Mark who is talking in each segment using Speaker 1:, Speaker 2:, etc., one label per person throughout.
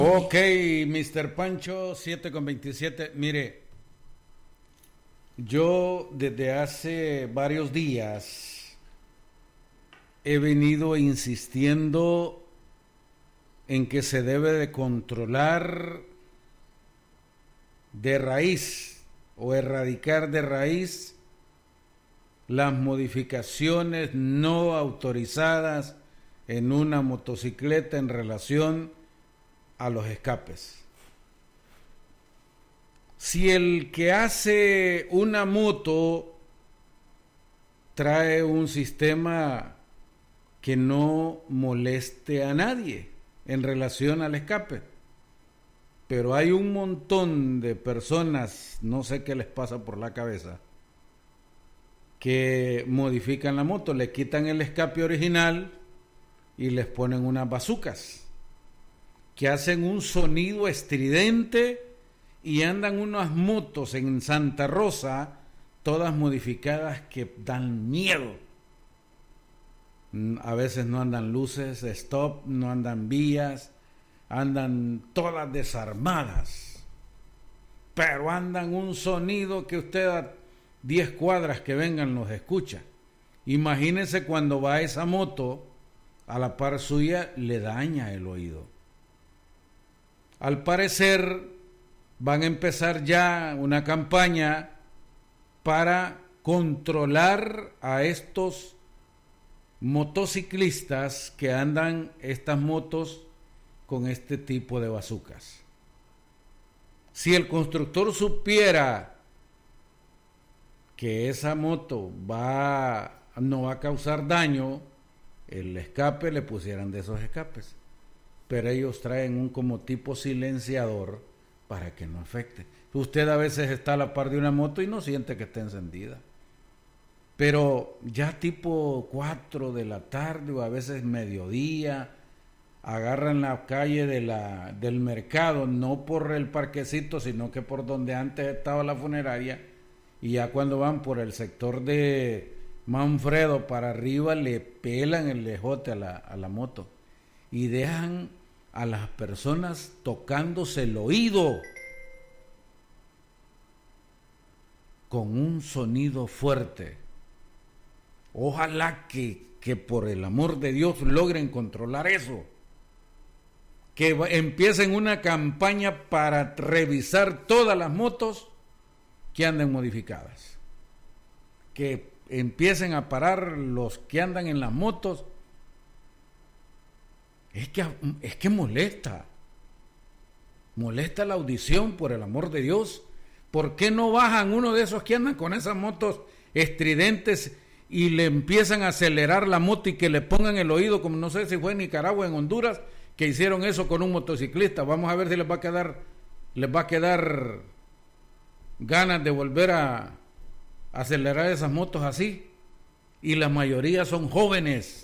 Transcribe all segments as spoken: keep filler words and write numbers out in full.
Speaker 1: Ok, mister Pancho, siete con veintisiete. Mire, yo desde hace varios días he venido insistiendo en que se debe de controlar de raíz o erradicar de raíz las modificaciones no autorizadas en una motocicleta en relación a los escapes. Si el que hace una moto trae un sistema que no moleste a nadie en relación al escape, pero hay un montón de personas, no sé qué les pasa por la cabeza, que modifican la moto, le quitan el escape original y les ponen unas bazucas que hacen un sonido estridente y andan unas motos en Santa Rosa, todas modificadas que dan miedo. A veces no andan luces de stop, no andan vías, andan todas desarmadas, pero andan un sonido que usted a diez cuadras que vengan los escucha. Imagínese cuando va esa moto a la par suya, le daña el oído. Al parecer van a empezar ya una campaña para controlar a estos motociclistas que andan estas motos con este tipo de bazucas. Si el constructor supiera que esa moto va, no va a causar daño, el escape le pusieran de esos escapes. Pero ellos traen un como tipo silenciador para que no afecte. Usted a veces está a la par de una moto y no siente que está encendida. Pero ya tipo cuatro de la tarde o a veces mediodía, agarran la calle de la, del mercado, no por el parquecito, sino que por donde antes estaba la funeraria, y ya cuando van por el sector de Manfredo para arriba, le pelan el lejote a la, a la moto y dejan a las personas tocándose el oído con un sonido fuerte. Ojalá que, que por el amor de Dios logren controlar eso, que empiecen una campaña para revisar todas las motos que anden modificadas, que empiecen a parar los que andan en las motos. Es que, es que molesta, molesta la audición, por el amor de Dios. ¿Por qué no bajan uno de esos que andan con esas motos estridentes y le empiezan a acelerar la moto y que le pongan el oído, como no sé si fue en Nicaragua o en Honduras, que hicieron eso con un motociclista? Vamos a ver si les va a quedar, les va a quedar ganas de volver a acelerar esas motos así. Y la mayoría son jóvenes.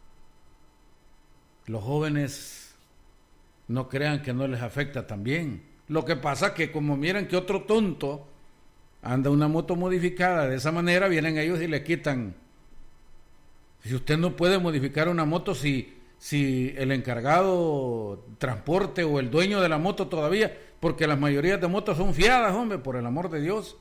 Speaker 1: Los jóvenes no crean que no les afecta también. Lo que pasa es que como miran que otro tonto anda una moto modificada de esa manera, vienen ellos y le quitan. Si usted no puede modificar una moto, si, si el encargado transporte o el dueño de la moto todavía, porque las mayorías de motos son fiadas, hombre, por el amor de Dios.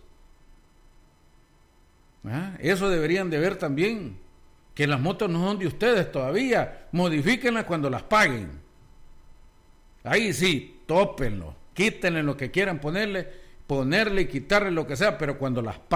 Speaker 1: ¿Ah? Eso deberían de ver también, que las motos no son de ustedes todavía, modifíquenlas cuando las paguen. Ahí sí, tópenlo, quítenle lo que quieran ponerle, ponerle y quitarle lo que sea, pero cuando las paguen.